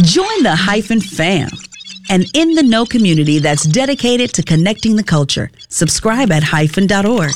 Join the Hyphen fam, an in the know community that's dedicated to connecting the culture. Subscribe at hyphen.org.